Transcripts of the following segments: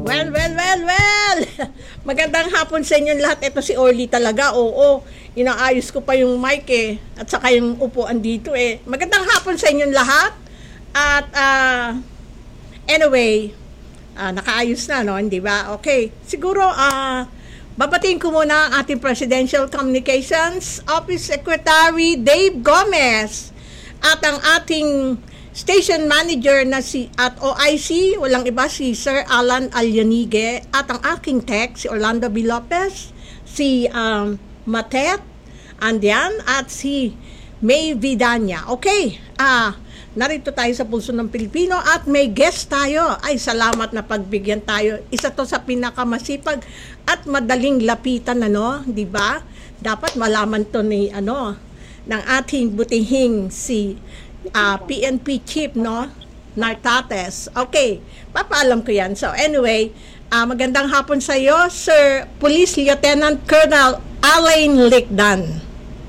Well, well, well, well! Magandang hapon sa inyong lahat. Ito si Orly talaga. Oo, inaayos ko pa yung mic eh. At saka yung upuan dito eh. Magandang hapon sa inyong lahat. At anyway, nakaayos na, no? Hindi ba? Okay. Siguro, babatiin ko muna ang ating Presidential Communications Office Secretary Dave Gomez at ang ating Station Manager na at OIC, walang iba si Sir Alan Alyanigue, at ang aking tech si Orlando B. Lopez, si Matet Andian, at si May Vidania. Okay, narito tayo sa Pulso ng Pilipino at may guest tayo. Ay, salamat na pagbigyan tayo. Isa to sa pinakamasipag at madaling lapitan, di ba? Dapat malaman to ng ating butihing si PNP Chief, Nartates. Okay, papaalam ko yan. So anyway, magandang hapon sa iyo, Sir Police Lieutenant Colonel Alain Licdan.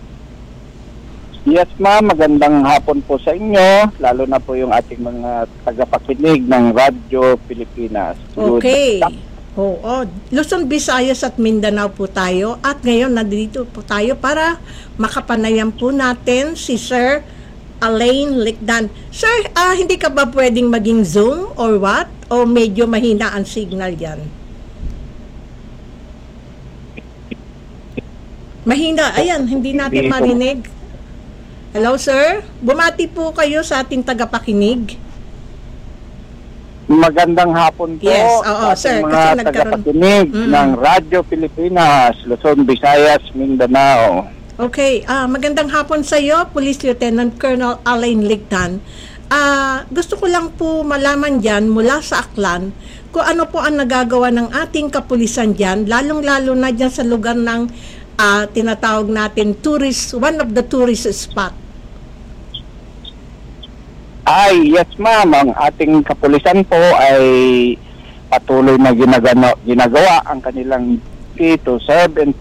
Yes ma'am, magandang hapon po sa inyo, lalo na po yung ating mga tagapakinig ng Radyo Pilipinas. Okay. Oo, Luzon, Visayas at Mindanao po tayo, at ngayon nandito po tayo para makapanayam po natin si Sir Alain Licdan. Sir, hindi ka ba pwedeng maging Zoom or what? O medyo mahina ang signal yan? Mahina. Ayan, hindi natin marinig. Hello, sir? Bumati po kayo sa ating tagapakinig. Magandang hapon po. Yes, oo, sir. Mga tagapakinig ng Radyo Pilipinas, Luzon, Visayas, Mindanao. Okay, magandang hapon sa iyo, Police Lieutenant Colonel Alain Licdan. Gusto ko lang po malaman dyan mula sa Aklan kung ano po ang nagagawa ng ating kapulisan dyan, lalong-lalo na dyan sa lugar ng tinatawag natin one of the tourist spot. Ay, yes ma'am, ang ating kapulisan po ay patuloy na ginagawa ang kanilang to serve and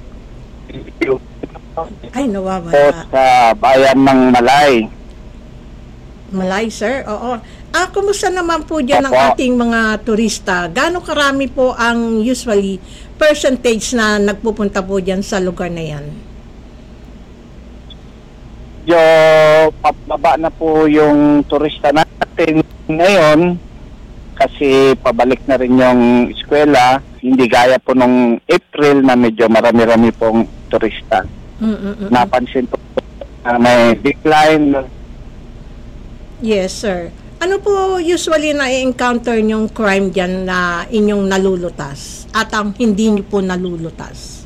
ay, nawawala. Po sa bayan ng Malay. Malay, sir? Oo. Kumusta naman po dyan ang ating mga turista? Gaano karami po ang usually percentage na nagpupunta po dyan sa lugar na yan? Pababa na po yung turista natin ngayon kasi pabalik na rin yung eskwela. Hindi gaya po nung April na medyo marami-rami pong turista. Napansin po na may decline. Yes, sir. Ano po usually na-encounter nyong crime dyan na inyong nalulutas at ang hindi nyo po nalulutas?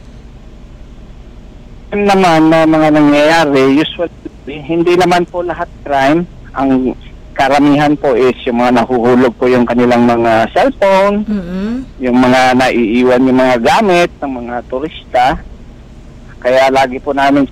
Naman na mga nangyayari, usually, hindi naman po lahat crime. Ang karamihan po is yung mga nahuhulog po yung kanilang mga cellphone, yung mga naiiwan yung mga gamit ng mga turista. Kaya lagi po namin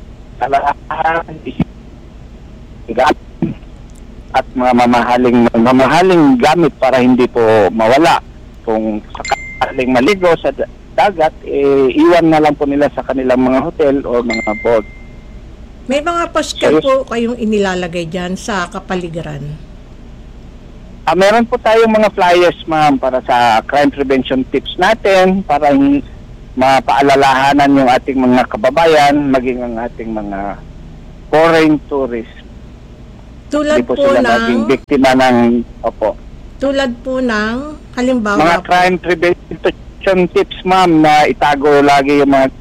at mga mamahaling gamit para hindi po mawala. Kung sakaling maligo sa dagat, iwan na lang po nila sa kanilang mga hotel o mga boat. May mga paskel po kayong inilalagay dyan sa kapaligiran? Meron po tayong mga flyers ma'am para sa crime prevention tips natin, para mapaalalahanan yung ating mga kababayan, maging ang ating mga foreign tourists. Tulad Hindi po po sila ng maging biktima ng tulad po ng halimbawa mga crime prevention tips ma'am, na itago lagi yung mga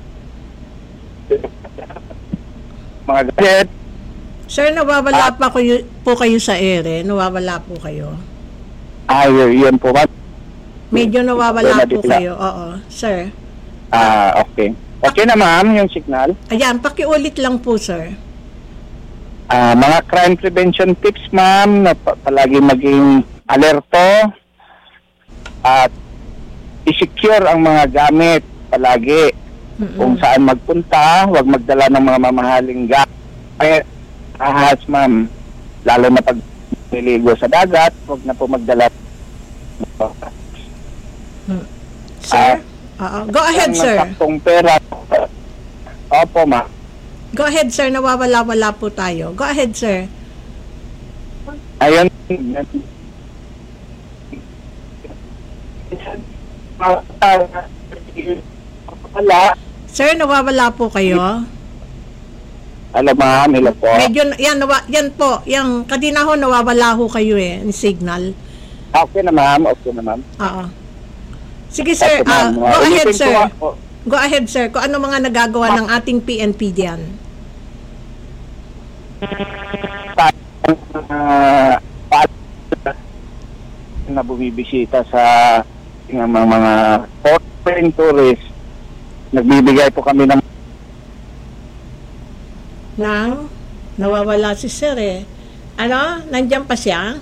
gadget. Sir, nawawala po kayo sa ere? Nawawala po kayo? Yun po ma'am. Medyo nawawala po kayo. Oo, sir. Okay. Okay na ma'am, yung signal. Ayan, pakiulit lang po, sir. Mga crime prevention tips ma'am, na palagi maging alerto at i-secure ang mga gamit palagi. Kung saan magpunta, huwag magdala ng mga mamahaling gamit. Ahas ma'am, lalo na pag niligo sa dagat, huwag na po magdala. Sir? Go ahead, sir. Pera. Opo, ma. Go ahead, sir. Nawawala-wala po tayo. Go ahead, sir. Ayun. Wala. Sir, nawawala po kayo. Alam ma'am, hello po. Medyo, yan po. Yan, kanina ho, nawawala ho kayo yung signal. Okay na ma'am, okay na ma'am. Oo. Sige sir, Okay, ma'am. go ahead Ulitin sir. ko ako. Go ahead sir, kung ano mga nagagawa ng ating PNP diyan. Na bumibisita sa mga foreign tourists, nagbibigay po kami ng Nang nawawala si sir eh. Ano? Nandiyan pa siya?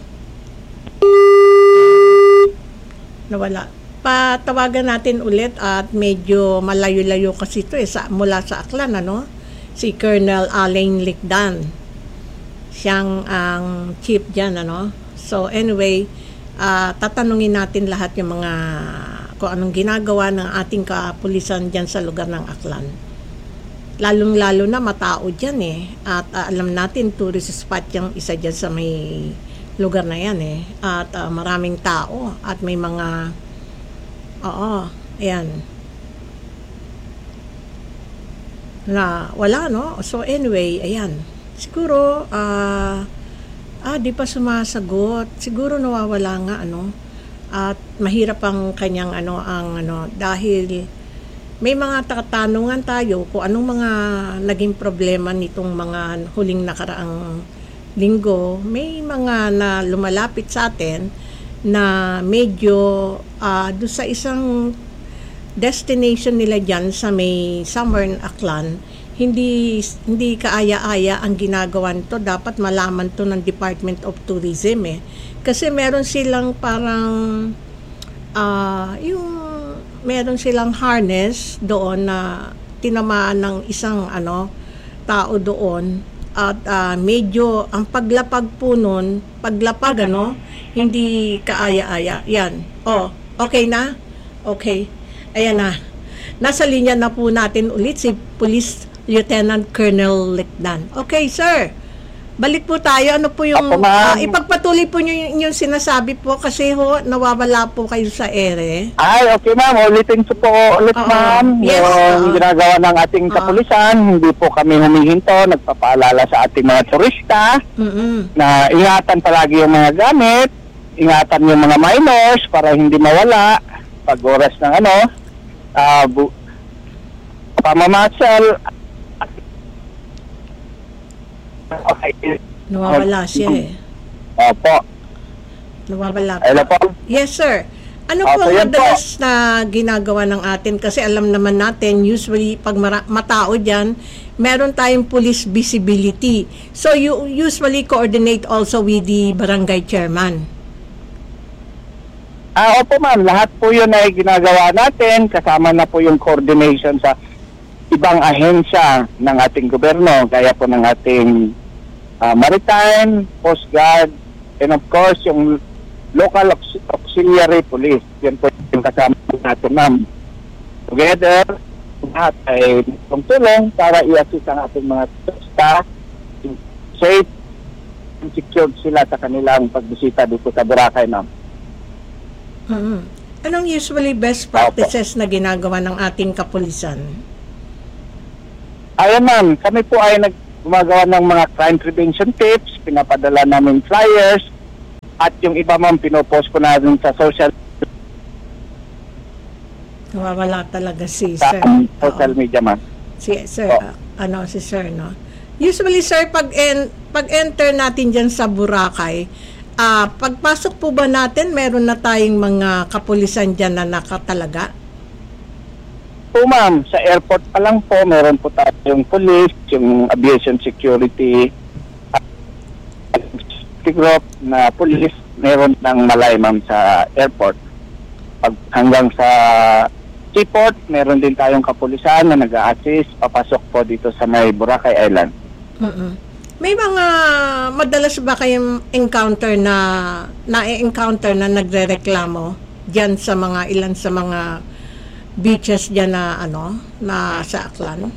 Nawala. Patawagan natin ulit at medyo malayo-layo kasi ito mula sa Aklan, ano? Si Colonel Alain Licdan. Siyang ang chief dyan, ano? So anyway, tatanungin natin lahat yung mga kung anong ginagawa ng ating kapulisan dyan sa lugar ng Aklan. Lalong-lalo na matao dyan eh. At alam natin, tourist spot yung isa dyan sa may lugar na yan eh. At maraming tao at may mga ayan. Na wala, no? So anyway, ayan. Siguro, di pa sumasagot. Siguro nawawala nga, ano. At mahirap ang kanyang, dahil may mga katanungan tayo kung anong mga naging problema nitong mga huling nakaraang linggo. May mga na lumalapit sa atin na medyo doon sa isang destination nila dyan sa may Southern Aklan, hindi kaaya-aya ang ginagawa nito. Dapat malaman to ng Department of Tourism eh. Kasi meron silang parang meron silang harness doon na tinamaan ng isang tao doon at medyo ang paglapag po nun, hindi kaaya-aya. Yan. Okay na? Okay. Ayan na. Nasa linya na po natin ulit si Police Lieutenant Colonel Licdan. Okay, sir. Balik po tayo. Ano po yung ipagpatuloy po yung sinasabi po kasi nawawala po kayo sa ere. Ay, okay ma'am. Ulitin ko po ulit ma'am. Yes, yung ginagawa ng ating kapulisan, hindi po kami humihinto. Nagpapaalala sa ating mga turista na ingatan palagi yung mga gamit, ingatan yung mga minors para hindi mawala pag oras ng pamamasyal. Okay. Nawawala siya eh. Opo. Nawawala po. Hello po. Yes, sir. Ano po ang madalas na ginagawa ng atin? Kasi alam naman natin, usually, pag matao dyan, meron tayong police visibility. So, you usually coordinate also with the barangay chairman. Opo ma'am, lahat po yun ay ginagawa natin. Kasama na po yung coordination sa ibang ahensya ng ating gobyerno, gaya po ng ating Maritime, Coast Guard, and of course, yung local auxiliary police. Yan po yung kasama natin, ma'am. Together, lahat ay tulong para i-assist ang ating mga turista, safe and secured sila sa kanilang pagbisita dito sa Boracay, ma'am. Anong usually best practices na ginagawa ng ating kapulisan? Ayan ma'am, kami po ay gumagawa ng mga crime prevention tips, pinapadala namin flyers, at yung iba ma'am, pinopost ko na rin sa social talaga si sir. Social media ma'am. Si sir, si sir, no? Usually sir, pag enter natin dyan sa Boracay, pagpasok po ba natin, meron na tayong mga kapulisan dyan na nakatalaga? Po ma'am, sa airport pa lang po, meron po tayong police, yung aviation security group na police, meron ng malay ma'am sa airport. Hanggang sa seaport, meron din tayong kapulisan na nag-a-assist, papasok po dito sa may Boracay Island. May mga madalas ba kayong encounter na nagrereklamo diyan sa mga ilan sa mga beaches diyan na sa Aklan?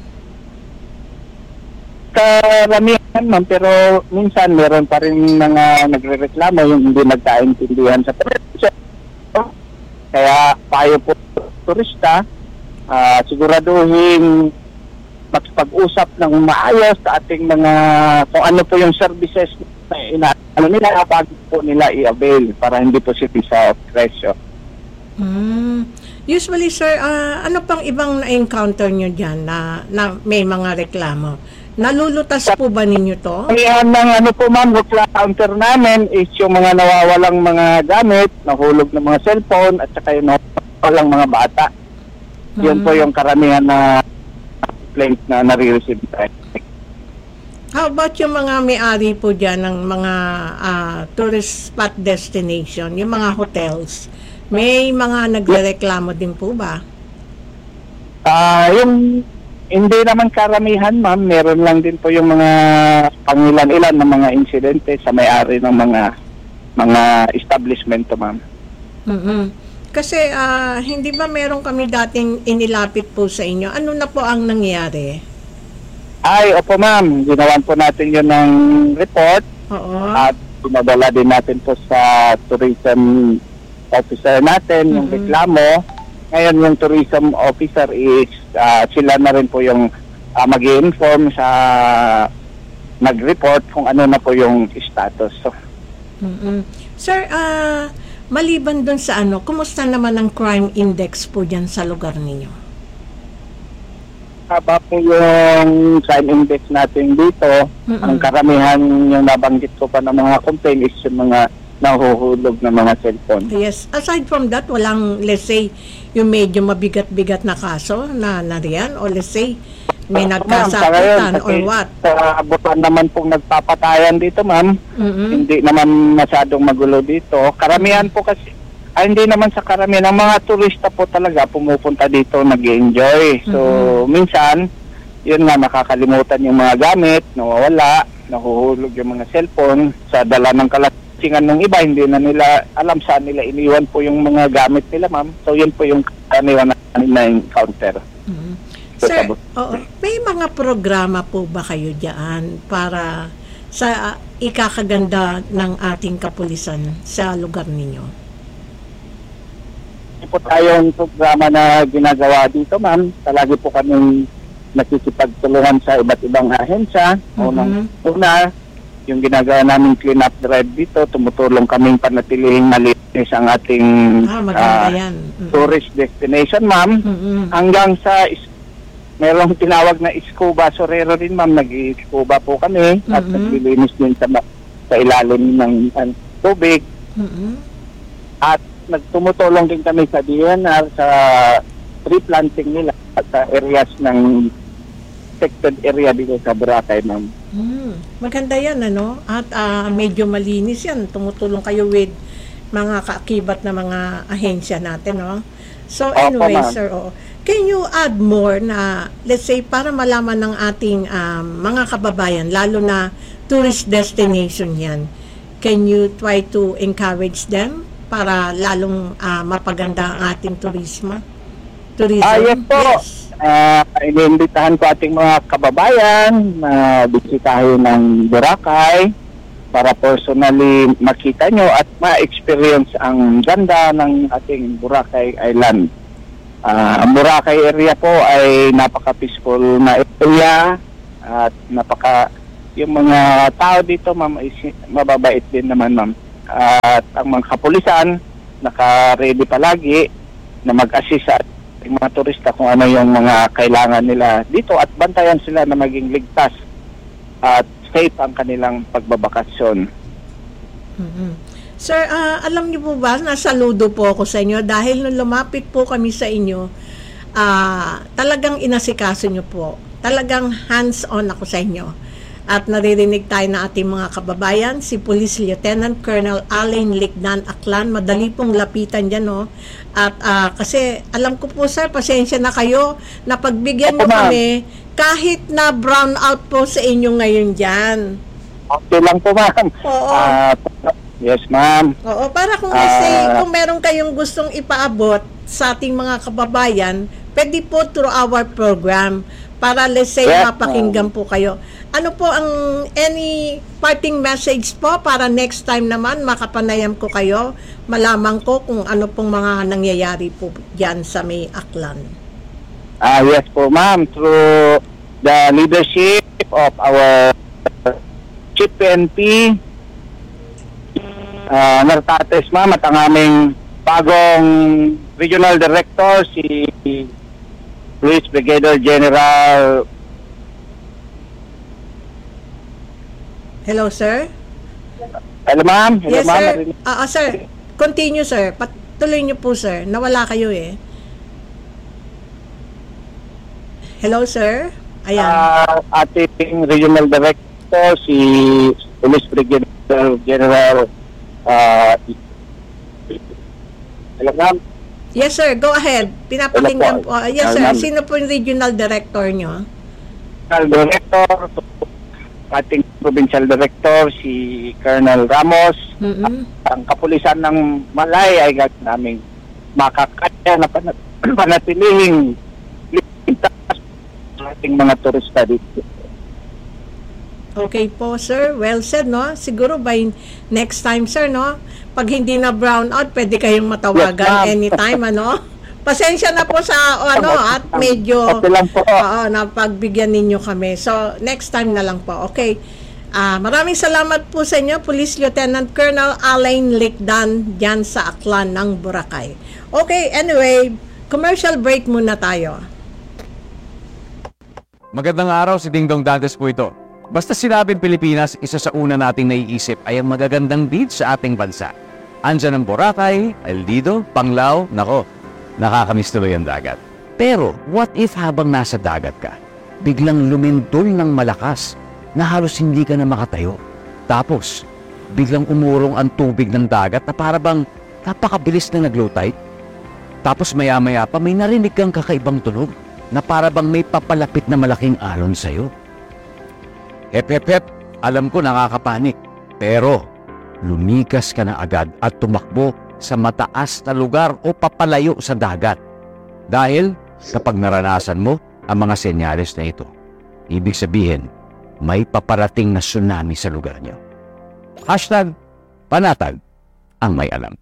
Karamihan ma'am, pero minsan meron pa rin mga nagrereklamo yung hindi nagkaintindihan sa presyo. Kaya payo po turista, siguraduhin magpag-usap ng maayos sa ating mga kung ano po yung services na inaano nila bago po nila i-avail para hindi po sila sa presyo. Usually, sir, ano pang ibang na-encounter nyo dyan na may mga reklamo? Nalulutas po ba ninyo to? Yan ng ano po ma'am, counter namin is yung mga nawawalang mga gamit, nahulog ng mga cellphone at saka yung nawawalang mga bata. Yun po yung karamihan na complaint na nare-receive tayo. How about yung mga may-ari po dyan ng mga tourist spot destination, yung mga hotels? May mga nagrereklamo din po ba? Yung hindi naman karamihan ma'am, meron lang din po yung mga pangilan-ilan ng mga insidente sa may-ari ng mga establishment ma'am. Kasi hindi ba meron kami dating inilapit po sa inyo? Ano na po ang nangyari? Ay, opo ma'am, ginawan po natin yun ng report. Oo. At pinadala din natin po sa tourism officer natin yung reklamo. Ngayon yung tourism officer is sila na rin po yung mag-i-inform sa nag-report kung ano na po yung status. Sir, maliban dun sa kumusta naman ang crime index po dyan sa lugar ninyo? Haba po yung crime index natin dito, ang karamihan yung nabanggit ko pa ng mga complaint is yung mga nahuhulog ng mga cellphone. Yes. Aside from that, walang, let's say, yung medyo mabigat-bigat na kaso na nariyan? O let's say, may nagkasakitan or what? Sa abutan naman pong nagpapatayan dito, ma'am. Hindi naman masyadong magulo dito. Karamihan po kasi, hindi naman sa karamihan. Ang mga turista po talaga pumupunta dito, nag-enjoy. So, minsan, yun nga, nakakalimutan yung mga gamit, nawawala, nahuhulog yung mga cellphone, sa dala ng ng iba, hindi na nila alam saan nila iniwan po yung mga gamit nila, ma'am. So, yun po yung karaniwan na encounter. Sir, may mga programa po ba kayo diyan para sa ikakaganda ng ating kapulisan sa lugar ninyo? Hindi po tayong programa na ginagawa dito, ma'am. Palagi po kami nakikipagtulungan sa iba't ibang ahensya. Una, yung ginagawa namin clean up drive dito, tumutulong kaming panatilihing malinis ang ating tourist destination, ma'am. Hanggang sa merong tinawag na scuba sorero rin, ma'am. Nag-scuba po kami at naglilinis din sa ilalim ng tubig. At nagtumutulong din kami sa DNR sa tree planting nila at sa areas ng protected area dito sa Boracay, ma'am. Maganda yan, At medyo malinis yan. Tumutulong kayo with mga kaakibat na mga ahensya natin, So anyway, sir, can you add more na, let's say, para malaman ng ating mga kababayan, lalo na tourist destination yan, can you try to encourage them para lalong mapaganda ang ating tourism? Yes po. Iniimbitahan ko ating mga kababayan na bisitahin ng Boracay para personally makita nyo at ma-experience ang ganda ng ating Boracay Island. Ang Boracay area po ay napaka-peaceful na area at yung mga tao dito, ma'am, ay mababait din naman, ma'am. At ang mga kapulisan naka-ready palagi na mag-assist sa mga turista kung ano yung mga kailangan nila dito at bantayan sila na maging ligtas at safe ang kanilang pagbabakasyon. Sir, alam niyo po ba, nasaludo po ako sa inyo dahil nung lumapit po kami sa inyo, talagang inasikaso niyo po. Talagang hands-on ako sa inyo. At naririnig tayo na ating mga kababayan, si Police Lieutenant Colonel Alain Lignan Aklan. Madali pong lapitan dyan, At kasi alam ko po, sir, pasensya na kayo na pagbigyan nyo kami kahit na brown out po sa inyo ngayon dyan. Okay lang po, ma'am. Oo. Yes, ma'am. Oo, para kung let's say, kung meron kayong gustong ipaabot sa ating mga kababayan, pwede po through our program para let's say Yes, mapakinggan po kayo. Ano po ang any parting message po para next time naman makapanayam ko kayo, malaman ko kung ano pong mga nangyayari po diyan sa may Aklan. Yes po, ma'am. Through the leadership of our Chief PNP, Nartates, ma'am, at ang aming bagong Regional Director, si Police Brigadier General. Hello, sir? Hello, ma'am. Hello, Yes, ma'am. sir. Sir, continue, sir. Patuloy niyo po, sir. Nawala kayo eh. Hello, sir? Ayan. Ating Regional Director, si Police Brigadier General. Hello, ma'am. Yes, sir. Go ahead. Pinapakinggan po. Yes, sir. Ma'am. Sino po yung regional director nyo? Regional Director, ating Provincial Director, si Colonel Ramos. Mm-mm. Ang kapulisan ng Malay ay gagawin namin makakaya na panatilihing ligtas sa ating mga turista dito. Okay po, sir. Well said, no? Siguro by next time, sir, no? Pag hindi na brown out, pwede kayong matawagan Yes, ma'am. anytime, ano? Pasensya na po sa, ano, at medyo, Okay lang po. napagbigyan ninyo kami. So, next time na lang po. Okay. Maraming salamat po sa inyo, Police Lieutenant Colonel Alain Licdan, dyan sa Aklan ng Boracay. Okay, anyway, commercial break muna tayo. Magandang araw, si Dingdong Dantes po ito. Basta sinabing Pilipinas, isa sa una nating naiisip ay ang magagandang beach sa ating bansa. Andyan ang Boracay, El Nido, Panglao, nako, nakakamiss tuloy ang dagat. Pero, what if habang nasa dagat ka, biglang lumindol ng malakas na halos hindi ka na makatayo? Tapos, biglang umurong ang tubig ng dagat na para bang napakabilis na nag-low tide? Tapos maya-maya pa may narinig kang kakaibang tunog na para bang may papalapit na malaking alon sa'yo. Hep, alam ko nakakapanik. Pero, lumikas ka na agad at tumakbo sa mataas na lugar o papalayo sa dagat. Dahil, kapag naranasan mo ang mga senyales na ito, ibig sabihin, may paparating na tsunami sa lugar nyo. #panatag ang may alam.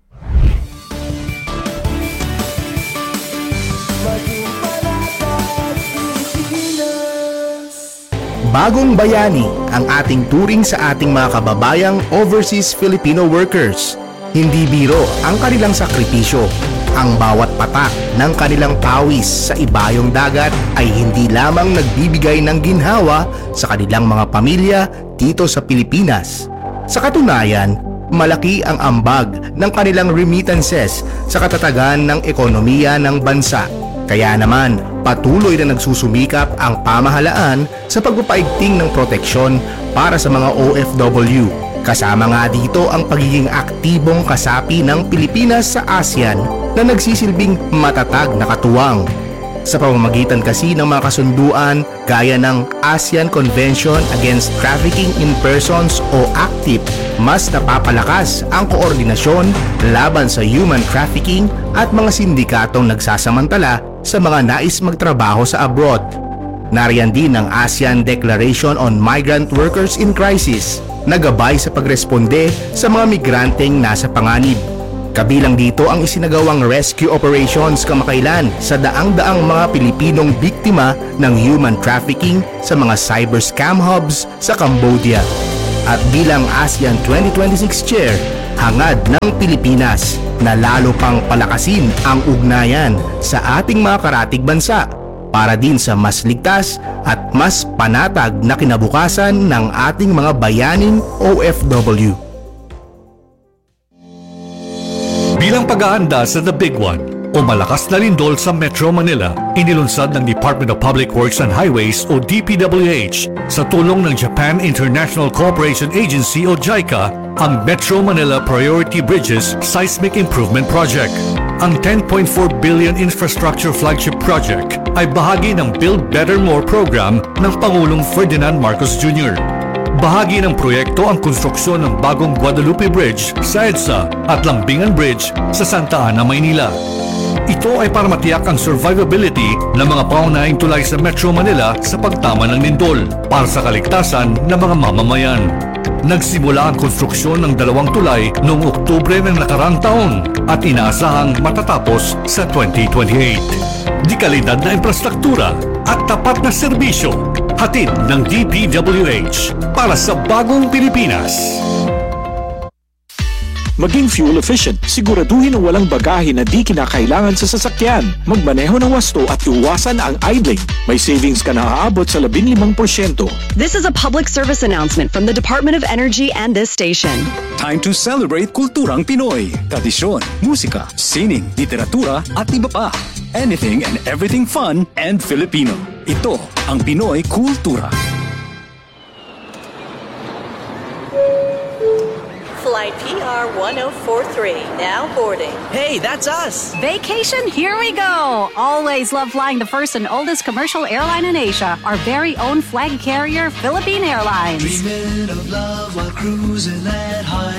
Bagong bayani ang ating turing sa ating mga kababayang overseas Filipino workers. Hindi biro ang kanilang sakripisyo. Ang bawat patak ng kanilang pawis sa ibayong dagat ay hindi lamang nagbibigay ng ginhawa sa kanilang mga pamilya dito sa Pilipinas. Sa katunayan, malaki ang ambag ng kanilang remittances sa katatagan ng ekonomiya ng bansa. Kaya naman, patuloy na nagsusumikap ang pamahalaan sa pagpapaigting ng proteksyon para sa mga OFW. Kasama nga dito ang pagiging aktibong kasapi ng Pilipinas sa ASEAN na nagsisilbing matatag na katuwang. Sa pamamagitan kasi ng mga kasunduan gaya ng ASEAN Convention Against Trafficking in Persons o ACTIP, mas napapalakas ang koordinasyon laban sa human trafficking at mga sindikatong nagsasamantala sa mga nais magtrabaho sa abroad. Nariyan din ang ASEAN Declaration on Migrant Workers in Crisis na gabay sa pagresponde sa mga migranteng nasa panganib. Kabilang dito ang isinagawang rescue operations kamakailan sa daang-daang mga Pilipinong biktima ng human trafficking sa mga cyber scam hubs sa Cambodia. At bilang ASEAN 2026 Chair, hangad ng Pilipinas na lalo pang palakasin ang ugnayan sa ating mga karatig bansa para din sa mas ligtas at mas panatag na kinabukasan ng ating mga bayaning OFW. Bilang pag-aanda sa The Big One o malakas na lindol sa Metro Manila, inilunsad ng Department of Public Works and Highways o DPWH sa tulong ng Japan International Cooperation Agency o JICA ang Metro Manila Priority Bridges Seismic Improvement Project. Ang 10.4 billion infrastructure flagship project ay bahagi ng Build Better More program ng Pangulong Ferdinand Marcos Jr. Bahagi ng proyekto ang konstruksyon ng bagong Guadalupe Bridge sa EDSA at Lambingan Bridge sa Santa Ana, Maynila. Ito ay para matiyak ang survivability ng mga pangunahing tulay sa Metro Manila sa pagtama ng lindol para sa kaligtasan ng mga mamamayan. Nagsimula ang konstruksyon ng 2 tulay noong Oktubre ng nakarang taon at inaasahang matatapos sa 2028. Di kalidad na infrastruktura at tapat na serbisyo, hatid ng DPWH para sa bagong Pilipinas. Maging fuel efficient, siguraduhin ang walang bagahe na di kinakailangan sa sasakyan. Magmaneho ng wasto at iwasan ang idling. May savings ka na aabot sa 15%. This is a public service announcement from the Department of Energy and this station. Time to celebrate kulturang Pinoy. Tradisyon, musika, sining, literatura at iba pa. Anything and everything fun and Filipino. Ito ang Pinoy Kultura. Flight PR 1043, now boarding. Hey, that's us! Vacation, here we go! Always love flying the first and oldest commercial airline in Asia, our very own flag carrier, Philippine Airlines. Dreaming of love while cruising at high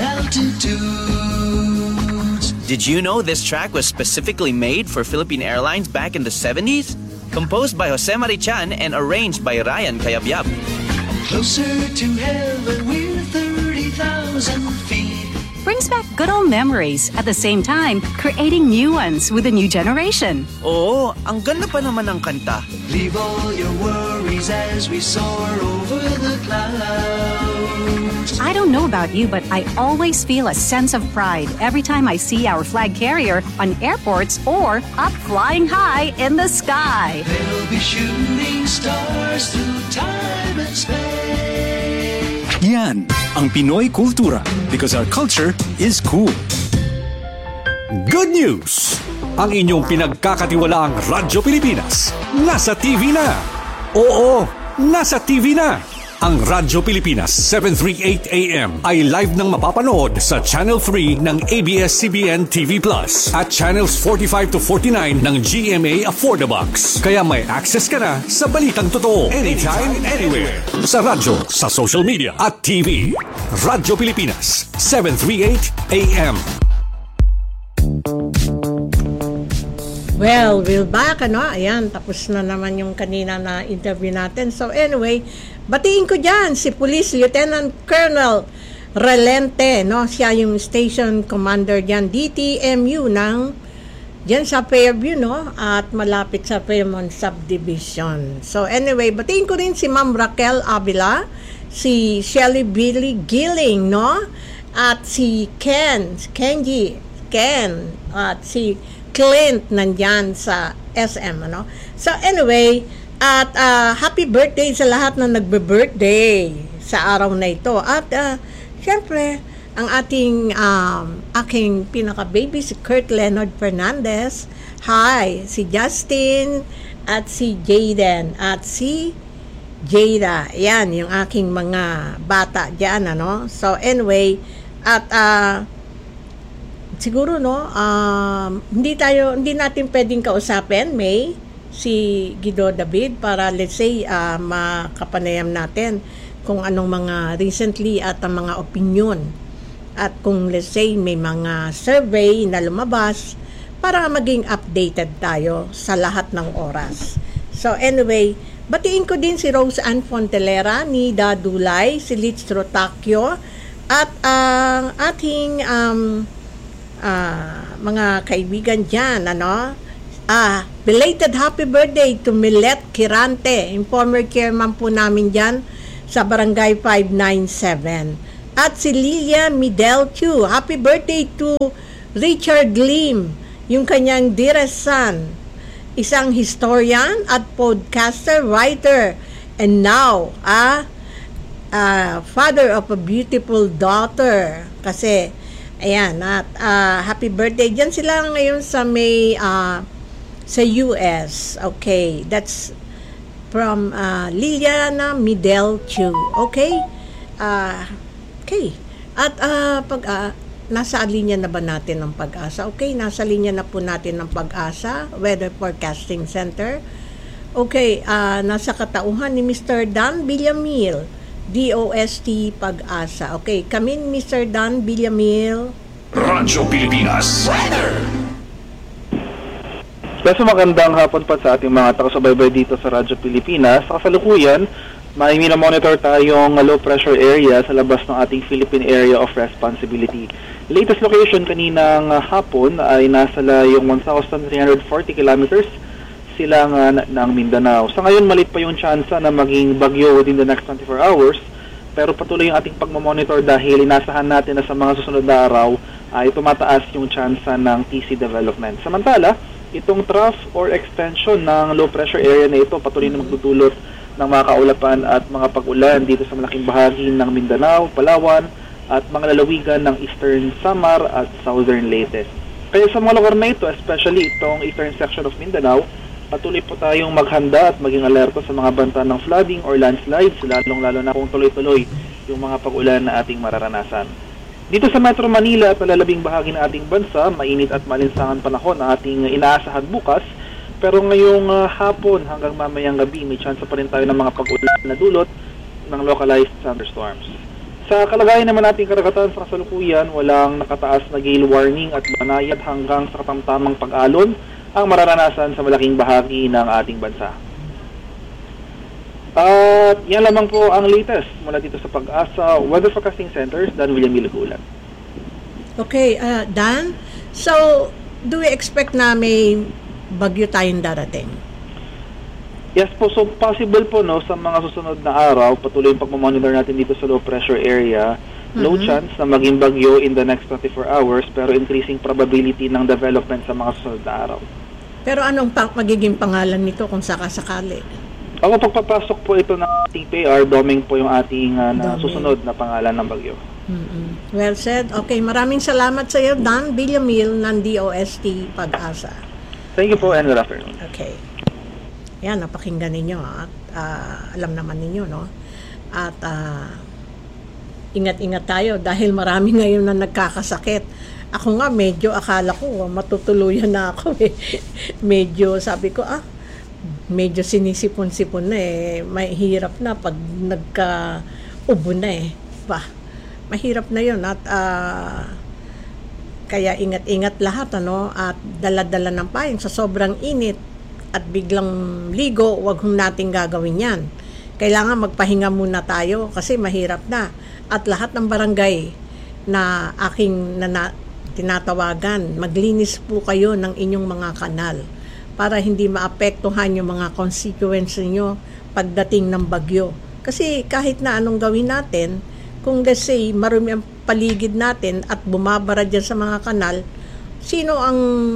altitudes. Did you know this track was specifically made for Philippine Airlines back in the 70s? Composed by Jose Marichan and arranged by Ryan Cayabyab. Closer to heaven, we're 30,000 feet. Brings back good old memories, at the same time, creating new ones with a new generation. Oo, ang ganda pa naman ng kanta. Leave all your worries as we soar over the clouds. I don't know about you, but I always feel a sense of pride every time I see our flag carrier on airports or up flying high in the sky. They'll be shooting stars through time and space. Yan ang Pinoy Kultura because our culture is cool. Good news! Ang inyong pinagkakatiwalaang Radyo Pilipinas nasa TV na. Oo, nasa TV na. Ang Radyo Pilipinas 738 AM ay live nang mapapanood sa Channel 3 ng ABS-CBN TV Plus at Channels 45 to 49 ng GMA Affordabox. Kaya may access ka na sa balitang totoo anytime, anywhere. Sa radyo, sa social media at TV. Radyo Pilipinas 738 AM. Well, we're back, ano? Ayan, tapos na naman yung kanina na interview natin. So anyway, batiin ko dyan si Police Lieutenant Colonel Relente, no? Siya yung station commander dyan, DTMU ng dyan sa Fairview, no? At malapit sa Fairmont Subdivision. So anyway, batiin ko rin si Ma'am Raquel Avila, si Shelly Billy Gilling, no? At si Ken, at si Clint nandyan sa SM, ano? So anyway, at happy birthday sa lahat na nagbe-birthday sa araw na ito. At syempre, ang aking pinaka-baby si Kurt Leonard Fernandez. Hi, si Justin at si Jaden at si Jada. Yan, yung aking mga bata dyan, ano? So anyway, at siguro, no, hindi natin pwedeng kausapin, May, si Guido David para, let's say, makapanayam natin kung anong mga recently at ang mga opinion. At kung, let's say, may mga survey na lumabas para maging updated tayo sa lahat ng oras. So, anyway, batiin ko din si Rose Ann Fontelera, ni Dadulay, si Litz Rotakyo, at ang ating mga kaibigan dyan, ano? Belated happy birthday to Milet Kirante, yung former chairman po namin dyan sa Barangay 597. At si Lilia Midel Chu, happy birthday to Richard Lim, yung kanyang dearest son, isang historian at podcaster, writer, and now, father of a beautiful daughter. Kasi, ayan, at happy birthday. Diyan sila ngayon sa sa US. Okay, that's from Liliana Midel Chu. Okay? Okay. At nasa linya na ba natin ng Pag-asa? Okay, nasa linya na po natin ng Pag-asa, Weather Forecasting Center. Okay, nasa katauhan ni Mr. Dan Villamil, DOST Pag-asa. Okay, kami Mr. Dan Villamil. Radyo Pilipinas Weather. Kaso magandang hapon pa sa ating mga takasubaybay dito sa Radyo Pilipinas. Sa kasalukuyan, may monitor tayong low pressure area sa labas ng ating Philippine Area of Responsibility. Latest location kaninang hapon ay nasa layong 1,340 kilometers silang ng Mindanao. Sa ngayon, malit pa yung tsansa na maging bagyo within the next 24 hours. Pero patuloy yung ating pagmamonitor dahil inasahan natin na sa mga susunod na araw ay tumataas yung tsansa ng TC development. Samantala, itong trough or extension ng low pressure area na ito patuloy na magdudulot ng mga kaulapan at mga pag-ulan dito sa malaking bahagi ng Mindanao, Palawan at mga lalawigan ng Eastern Samar at Southern Leyte. Kaya sa mga lugar na ito, especially itong eastern section of Mindanao, patuloy po tayong maghanda at maging alerto sa mga banta ng flooding or landslides, lalong-lalo na kung tuloy-tuloy yung mga pag-ulan na ating mararanasan. Dito sa Metro Manila at nalalabing bahagi ng ating bansa, mainit at malinsangan panahon ang ating inaasahan bukas. Pero ngayong hapon hanggang mamayang gabi, may chance pa rin tayo ng mga pag-ulan na dulot ng localized thunderstorms. Sa kalagayan naman nating karagatan sa kasalukuyan, walang nakataas na gale warning at banayad hanggang sa katamtamang pag-alon ang mararanasan sa malaking bahagi ng ating bansa. At yan lamang po ang latest mula dito sa Pag-asa Weather Forecasting Center, Dan William Milagulan. Okay, Dan, so do we expect na may bagyo tayong darating? Yes po, so possible po no sa mga susunod na araw, patuloy yung pagmamonitor natin dito sa low pressure area. Low chance na maging bagyo in the next 24 hours pero increasing probability ng development sa mga susunod na araw. Pero anong magiging pangalan nito kung sakasakali? Ako, pagpapasok po ito ng ating PR, Doming po yung ating susunod na pangalan ng bagyo. Well said. Okay, maraming salamat sa iyo, Dan Villamil ng DOST Pag-asa. Thank you po and good afternoon. Okay. Yan, napakinggan ninyo at alam naman ninyo, no? At ingat-ingat tayo dahil marami ngayon na nagkakasakit. Ako nga, medyo akala ko matutuluyan na ako eh. Medyo sabi ko, medyo sinisipon-sipon na eh. Mahirap na pag nagka-ubo na eh. Mahirap na yun at kaya ingat-ingat lahat ano at dala-dala ng payong sa sobrang init at biglang ligo, wag nating gagawin yan. Kailangan magpahinga muna tayo kasi mahirap na. At lahat ng barangay na aking tinatawagan, maglinis po kayo ng inyong mga kanal para hindi maapektuhan yung mga constituents niyo pagdating ng bagyo. Kasi kahit na anong gawin natin, kung kasi marumi ang paligid natin at bumabara dyan sa mga kanal, sino ang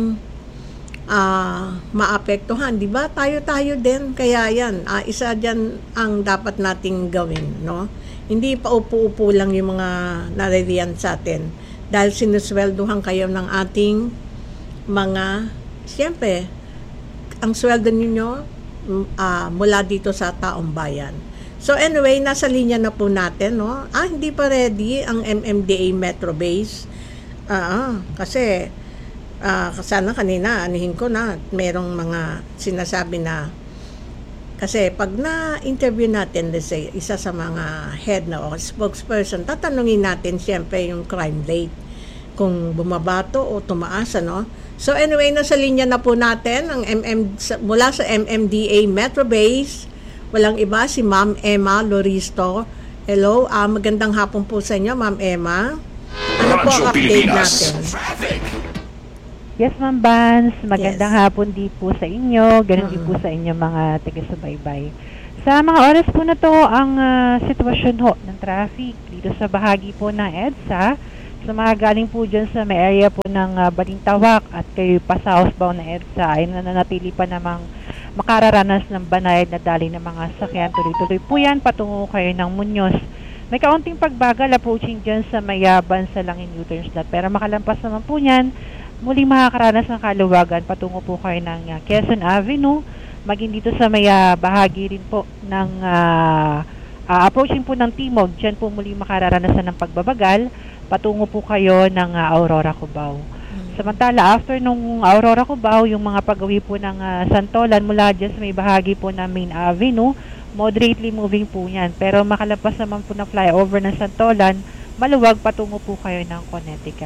maapektuhan? Diba? Tayo din. Kaya yan, isa dyan ang dapat nating gawin. No? Hindi pa upo-upo lang yung mga naririyan sa atin. Dahil sinusweldohan kayo ng ating mga, siyempre, ang sweldo ninyo mula dito sa taong bayan. So anyway, nasa linya na po natin, no? Hindi pa ready ang MMDA Metro Base. Kasi sana kanina, anihin ko na, merong mga sinasabi na, kasi pag na-interview natin, let's say, isa sa mga head na o spokesperson, tatanungin natin siyempre yung crime rate, kung bumabato o tumaas, ano? So anyway, nasa linya na po natin ang mula sa MMDA Metro Base. Walang iba, si Ma'am Emma Loristo. Hello, magandang hapon po sa inyo, Ma'am Emma. Ano po ang update natin? Yes, Ma'am Vance. Magandang hapon din po sa inyo. Ganun din po sa inyo mga taga-subaybay. Sa mga oras po na to, ang sitwasyon ho ng traffic dito sa bahagi po ng EDSA. Sa mga galing po dyan sa may area po ng Balintawak at kayo pa sa housebound na EDSA ay nananatili pa namang makararanas ng banayad na dali ng mga sakyan. Tuloy-tuloy po yan patungo kayo ng Muñoz. May kaunting pagbagal approaching dyan sa Mayaban sa Langin U-turn slot. Pero makalampas naman po yan, muling makakaranas ng kaluwagan patungo po kayo ng Quezon Avenue. Maging dito sa may bahagi rin po ng approaching po ng Timog. Dyan po muling makararanasan ng pagbabagal patungo po kayo ng Aurora, Cubao. Samantala, after nung Aurora, Cubao, yung mga pag-uwi po ng Santolan mula dyan sa may bahagi po ng Main Avenue, moderately moving po yan. Pero makalampas naman po ng flyover ng Santolan, maluwag patungo po kayo ng Connecticut.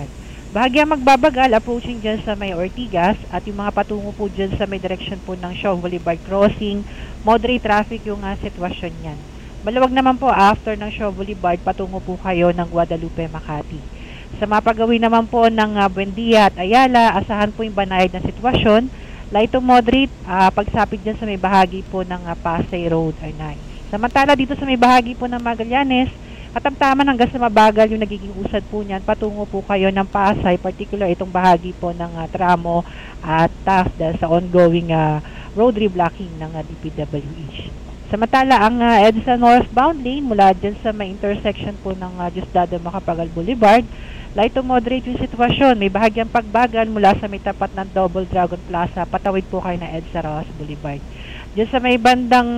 Bahagyang magbabagal approaching dyan sa may Ortigas at yung mga patungo po dyan sa may direction po ng Shaw Boulevard Crossing, moderate traffic yung sitwasyon yan. Maluwag naman po after ng Shaw Boulevard, patungo po kayo ng Guadalupe, Makati. Sa mapagawin naman po ng Buendia at Ayala, asahan po yung banayad na sitwasyon. Light to moderate, pagsapit dyan sa may bahagi po ng Pasay Road ay nice. Samantala dito sa may bahagi po ng Magallanes, katamtaman hanggang sa mabagal yung nagiging usad po niyan, patungo po kayo ng Pasay, particular itong bahagi po ng tramo at Taft dahil sa ongoing road reblocking ng DPWH. Samantala, ang EDSA northbound lane mula dyan sa may intersection po ng Diosdado Macapagal Boulevard, light to moderate yung sitwasyon. May bahagyang pagbagal mula sa may tapat ng Double Dragon Plaza, patawid po kayo ng EDSA Rojas Boulevard. Dyan sa may bandang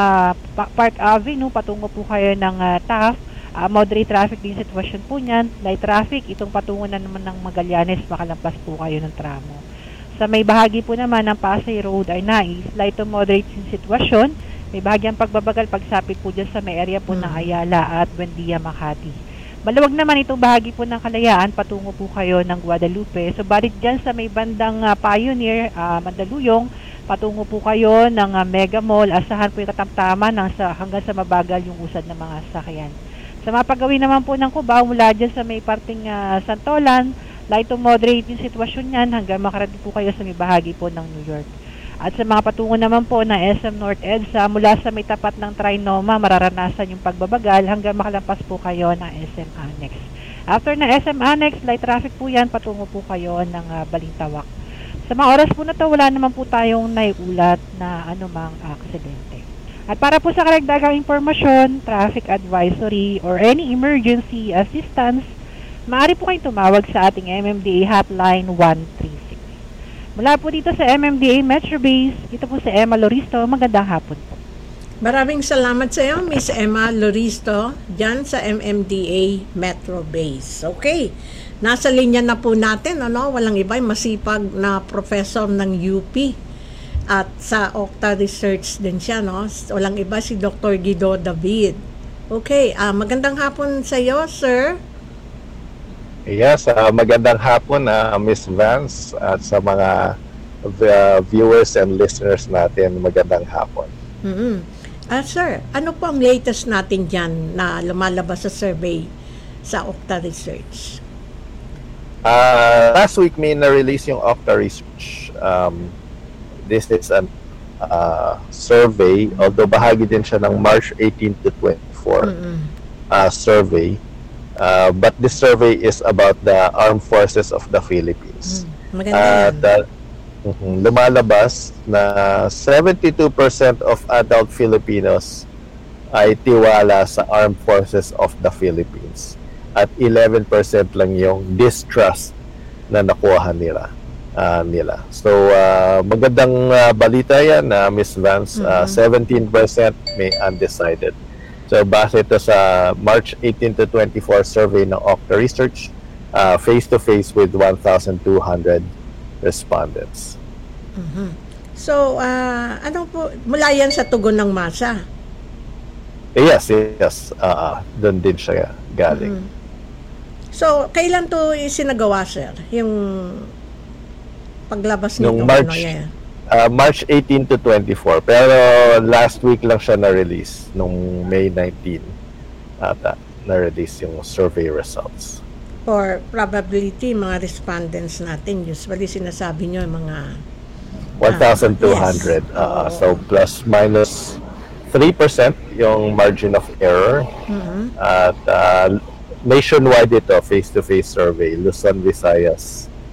Park Avenue, patungo po kayo ng Taft, moderate traffic din sitwasyon po niyan. Light traffic, itong patungo na naman ng Magallanes, makalampas po kayo ng tramo. Sa may bahagi po naman ng Pasay Road ay nais, light to moderate yung sitwasyon. May bahagyang pagbabagal pagsapit po dyan sa may area po ng Ayala at Buendia, Makati. Maluwag naman itong bahagi po ng Kalayaan, patungo po kayo ng Guadalupe. So balit dyan sa may bandang Pioneer, Mandaluyong, patungo po kayo ng Mega Mall, asahan po yung katamtaman hanggang sa mabagal yung usad ng mga sakyan. Sa mapagawin naman po ng Cubao, mula dyan sa may parting Santolan, light to moderate yung sitwasyon yan hanggang makarating po kayo sa may bahagi po ng New York. At sa mga patungo naman po ng SM North EDSA, mula sa may tapat ng Trinoma, mararanasan yung pagbabagal hanggang makalampas po kayo ng SM Annex. After ng SM Annex, light traffic po yan, patungo po kayo ng Balintawak. Sa mga oras po na to, wala naman po tayong naiulat na anumang aksidente. At para po sa karagdagang impormasyon, traffic advisory, or any emergency assistance, maaari po kayong tumawag sa ating MMDA Hotline 136. Mula po dito sa MMDA Metro Base, ito po si Emma Loristo. Magandang hapon po. Maraming salamat sa iyo, Miss Emma Loristo, dyan sa MMDA Metro Base. Okay, nasa linya na po natin, walang iba, masipag na professor ng UP. At sa Octa Research din siya, walang iba si Dr. Guido David. Okay, magandang hapon sa iyo, sir. Yes, magandang hapon, Miss Vance, at sa mga viewers and listeners natin, magandang hapon. Sir, ano po ang latest natin dyan na lumalabas sa survey sa Octa Research? Last week may na-release yung Octa Research. This is a survey, although bahagi din siya ng March 18 to 24 survey. But this survey is about the armed forces of the Philippines. Lumalabas na 72% of adult Filipinos ay tiwala sa armed forces of the Philippines. At 11% lang yung distrust na nakuha nila. So, magandang balita yan, Ms. Vance. 17% may undecided. So, base ito sa March 18 to 24 survey ng Octa Research, face-to-face with 1,200 respondents. So, ano po, mula yan sa tugon ng masa? Yes. Doon din siya galing. So, kailan to isinagawa, sir? Yung paglabas nito? Nung March 18 to 24. Pero last week lang siya na-release. Nung May 19 ata na-release yung survey results. For probability, mga respondents natin, usually sinasabi nyo mga 1,200. So plus minus 3% yung margin of error. At nationwide ito, face-to-face survey, Luzon, Visayas,